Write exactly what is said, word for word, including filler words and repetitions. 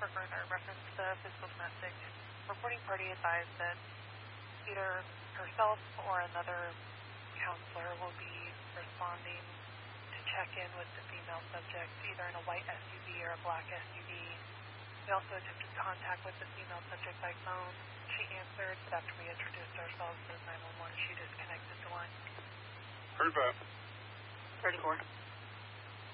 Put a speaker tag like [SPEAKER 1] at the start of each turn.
[SPEAKER 1] for further reference to physical domestic. Reporting party advised that either herself or another counselor will be responding to check in with the female subject, either in a white S U V or a black S U V. We also attempted contact with the female subject by phone. She answered, but after we introduced ourselves as nine one one, she disconnected the line.
[SPEAKER 2] Heard that.
[SPEAKER 1] thirty-four.